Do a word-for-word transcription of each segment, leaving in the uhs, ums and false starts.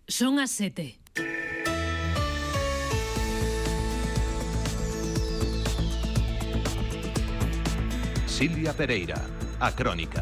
Son as sete. Silvia Pereira, a Crónica.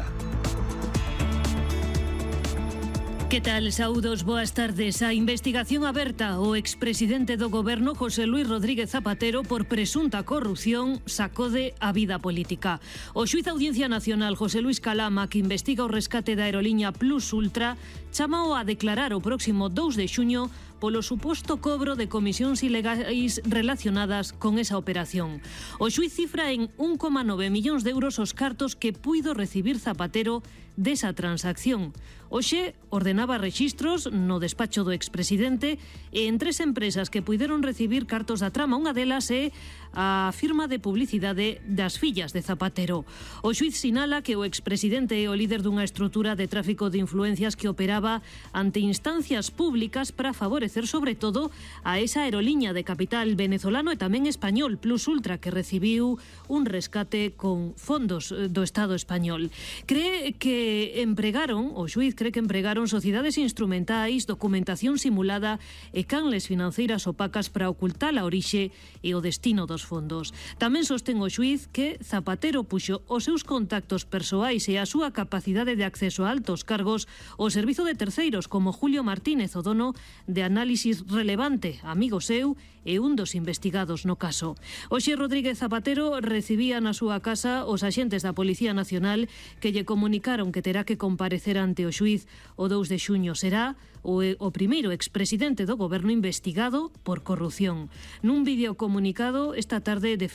Que tal, saúdos, boas tardes. A investigación aberta ao expresidente do goberno José Luis Rodríguez Zapatero por presunta corrupción sacode a vida política. O xuíz da Audiencia Nacional José Luis Calama, que investiga o rescate da aeroliña Plus Ultra, chamou a declarar o próximo dous de xuño polo suposto cobro de comisións ilegais relacionadas con esa operación. O xuíz cifra en un coma nove millóns de euros os cartos que puido recibir Zapatero desa transacción. Hoxe ordenaba rexistros no despacho do expresidente e en tres empresas que puideron recibir cartos da trama. Unha delas é a firma de publicidade das fillas de Zapatero. O xuíz sinala que o expresidente é o líder dunha estrutura de tráfico de influencias que operaba ante instancias públicas para favorecer sobre todo a esa aeroliña de capital venezolano e tamén español, Plus Ultra, que recibiu un rescate con fondos do Estado español. Cree que empregaron, o xuíz cree que empregaron sociedades instrumentais, documentación simulada e canles financeiras opacas para ocultar a orixe e o destino dos fondos. Tamén sostén o xuíz que Zapatero puxo os seus contactos persoais e a súa capacidade de acceso a altos cargos ao servizo de terceiros como Julio Martínez, o dono de Análisis Relevante, amigo seu e un dos investigados no caso. Hoxe Rodríguez Zapatero recibía na súa casa os axentes da Policía Nacional que lle comunicaron que terá que comparecer ante o xuíz o dous de xuño. Será o, o primeiro expresidente do goberno investigado por corrupción. Nun vídeo comunicado esta tarde